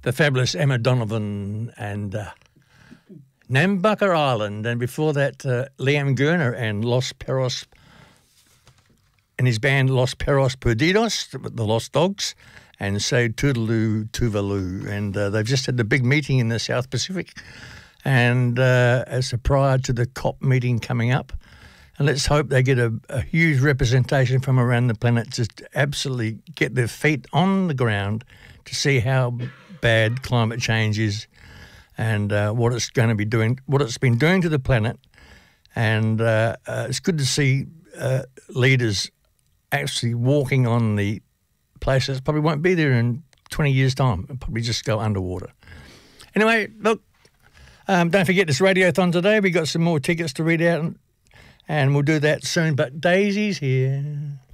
the fabulous Emma Donovan and Nambucca Island, and before that Liam Gurner and Los Perros and his band Los Perros Perdidos, the Lost Dogs, and so Toodaloo Tuvalu, and they've just had the big meeting in the South Pacific, and as a prior to the COP meeting coming up, and let's hope they get a huge representation from around the planet to absolutely get their feet on the ground to see how bad climate change is, and what it's going to be doing, what it's been doing to the planet, and it's good to see leaders actually walking on the places. Probably won't be there in 20 years' time. It'll probably just go underwater. Anyway, look, don't forget this radiothon today. We got some more tickets to read out, and we'll do that soon. But Daisy's here.